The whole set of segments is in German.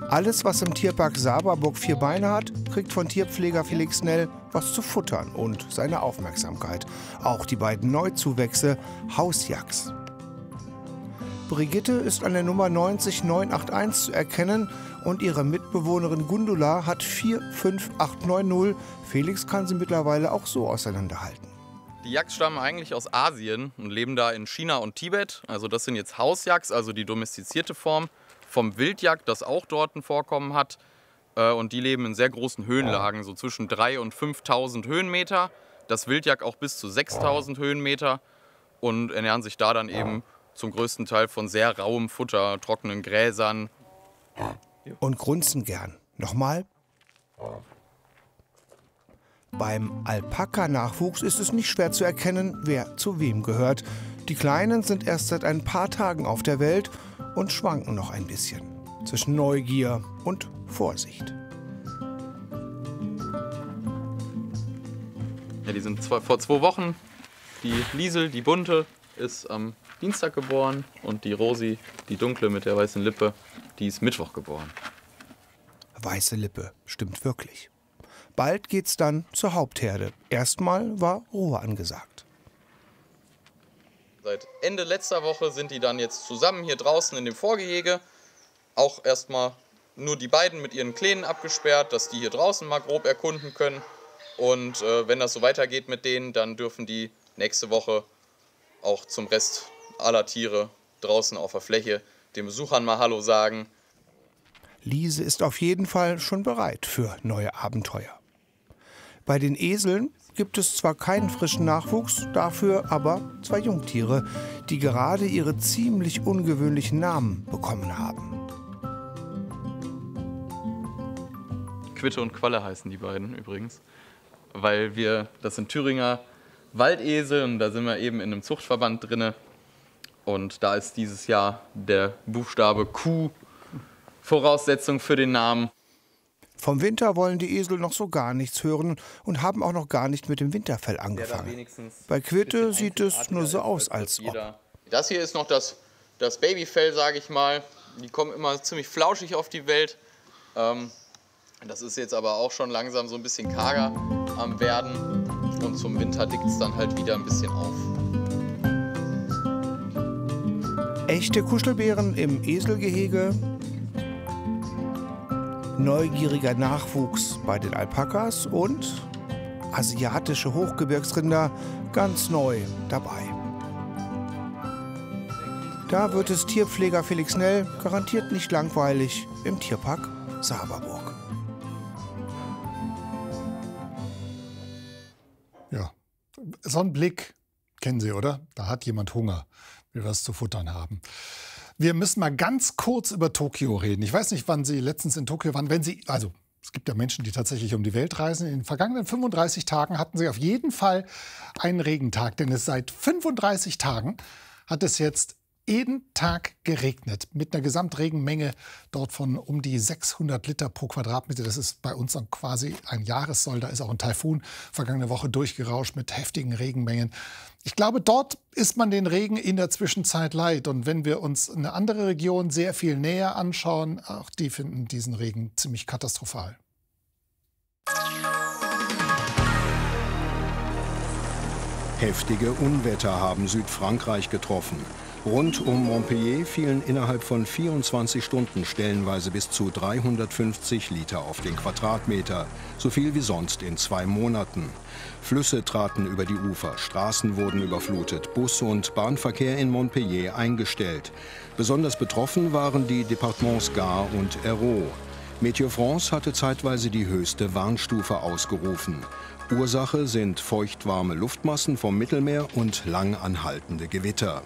Alles, was im Tierpark Saberburg 4 Beine hat, kriegt von Tierpfleger Felix Nell was zu futtern und seine Aufmerksamkeit. Auch die beiden Neuzuwächse Hausjacks. Brigitte ist an der Nummer 90981 zu erkennen und ihre Mitbewohnerin Gundula hat 45890. Felix kann sie mittlerweile auch so auseinanderhalten. Die Yaks stammen eigentlich aus Asien und leben da in China und Tibet. Also das sind jetzt Hausjacks, also die domestizierte Form vom Wildjack, das auch dort ein Vorkommen hat. Und die leben in sehr großen Höhenlagen, so zwischen 3.000 und 5.000 Höhenmeter. Das Wildjack auch bis zu 6.000 Höhenmeter und ernähren sich da dann eben zum größten Teil von sehr rauem Futter, trockenen Gräsern. Und grunzen gern. Nochmal. Beim Alpaka-Nachwuchs ist es nicht schwer zu erkennen, wer zu wem gehört. Die Kleinen sind erst seit ein paar Tagen auf der Welt und schwanken noch ein bisschen zwischen Neugier und Vorsicht. Ja, die sind vor 2 Wochen. Die Liesel, die bunte, ist am Dienstag geboren und die Rosi, die dunkle mit der weißen Lippe, die ist Mittwoch geboren. Weiße Lippe, stimmt wirklich. Bald geht's dann zur Hauptherde. Erstmal war Ruhe angesagt. Seit Ende letzter Woche sind die dann jetzt zusammen hier draußen in dem Vorgehege. Auch erstmal nur die beiden mit ihren Kleinen abgesperrt, dass die hier draußen mal grob erkunden können. Und wenn das so weitergeht mit denen, dann dürfen die nächste Woche auch zum Rest aller Tiere draußen auf der Fläche den Besuchern mal Hallo sagen. Liese ist auf jeden Fall schon bereit für neue Abenteuer. Bei den Eseln gibt es zwar keinen frischen Nachwuchs, dafür aber 2 Jungtiere, die gerade ihre ziemlich ungewöhnlichen Namen bekommen haben. Quitte und Qualle heißen die beiden übrigens, weil das sind Thüringer Waldesel und da sind wir eben in einem Zuchtverband drinne. Und da ist dieses Jahr der Buchstabe Q Voraussetzung für den Namen. Vom Winter wollen die Esel noch so gar nichts hören und haben auch noch gar nicht mit dem Winterfell angefangen. Bei Quitte sieht es nur so aus, als ob. Das hier ist noch das Babyfell, sage ich mal. Die kommen immer ziemlich flauschig auf die Welt. Das ist jetzt aber auch schon langsam so ein bisschen karger am Werden. Und zum Winter dickt es dann halt wieder ein bisschen auf. Echte Kuschelbären im Eselgehege. Neugieriger Nachwuchs bei den Alpakas und asiatische Hochgebirgsrinder ganz neu dabei. Da wird es Tierpfleger Felix Nell garantiert nicht langweilig im Tierpark Saberburg. Ja, so einen Blick kennen Sie, oder? Da hat jemand Hunger, will was zu futtern haben. Wir müssen mal ganz kurz über Tokio reden. Ich weiß nicht, wann Sie letztens in Tokio waren. Es gibt ja Menschen, die tatsächlich um die Welt reisen. In den vergangenen 35 Tagen hatten Sie auf jeden Fall einen Regentag. Denn seit 35 Tagen hat es jetzt jeden Tag geregnet. Mit einer Gesamtregenmenge dort von um die 600 Liter pro Quadratmeter. Das ist bei uns dann quasi ein Jahressoll. Da ist auch ein Taifun vergangene Woche durchgerauscht mit heftigen Regenmengen. Ich glaube, dort ist man den Regen in der Zwischenzeit leid. Und wenn wir uns eine andere Region sehr viel näher anschauen, auch die finden diesen Regen ziemlich katastrophal. Heftige Unwetter haben Südfrankreich getroffen. Rund um Montpellier fielen innerhalb von 24 Stunden stellenweise bis zu 350 Liter auf den Quadratmeter, so viel wie sonst in 2 Monaten. Flüsse traten über die Ufer, Straßen wurden überflutet, Bus- und Bahnverkehr in Montpellier eingestellt. Besonders betroffen waren die Departements Gard und Hérault. Météo France hatte zeitweise die höchste Warnstufe ausgerufen. Ursache sind feuchtwarme Luftmassen vom Mittelmeer und lang anhaltende Gewitter.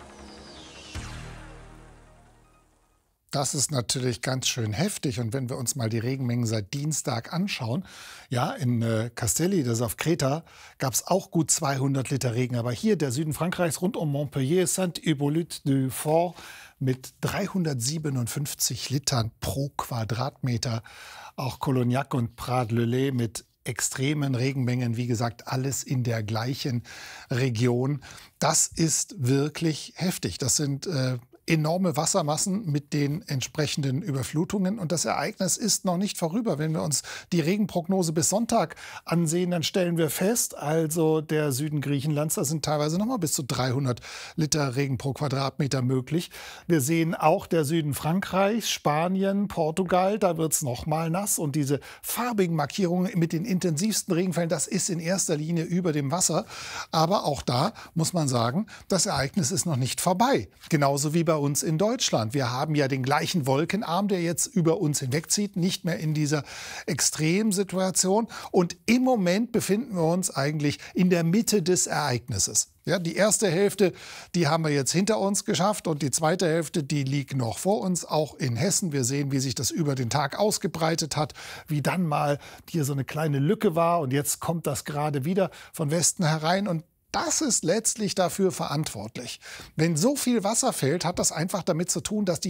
Das ist natürlich ganz schön heftig. Und wenn wir uns mal die Regenmengen seit Dienstag anschauen, ja, in Castelli, das ist auf Kreta, gab es auch gut 200 Liter Regen. Aber hier, der Süden Frankreichs, rund um Montpellier, Saint-Hippolyte-du-Fort mit 357 Litern pro Quadratmeter. Auch Colognac und Prades-le-Lez mit extremen Regenmengen, wie gesagt, alles in der gleichen Region. Das ist wirklich heftig. Das sind enorme Wassermassen mit den entsprechenden Überflutungen. Und das Ereignis ist noch nicht vorüber. Wenn wir uns die Regenprognose bis Sonntag ansehen, dann stellen wir fest, also der Süden Griechenlands, da sind teilweise noch mal bis zu 300 Liter Regen pro Quadratmeter möglich. Wir sehen auch der Süden Frankreichs, Spanien, Portugal, da wird es noch mal nass. Und diese farbigen Markierungen mit den intensivsten Regenfällen, das ist in erster Linie über dem Wasser. Aber auch da muss man sagen, das Ereignis ist noch nicht vorbei. Genauso wie bei uns in Deutschland. Wir haben ja den gleichen Wolkenarm, der jetzt über uns hinwegzieht, nicht mehr in dieser Extremsituation. Und im Moment befinden wir uns eigentlich in der Mitte des Ereignisses. Ja, die erste Hälfte, die haben wir jetzt hinter uns geschafft und die zweite Hälfte, die liegt noch vor uns, auch in Hessen. Wir sehen, wie sich das über den Tag ausgebreitet hat, wie dann mal hier so eine kleine Lücke war und jetzt kommt das gerade wieder von Westen herein und das ist letztlich dafür verantwortlich. Wenn so viel Wasser fällt, hat das einfach damit zu tun, dass die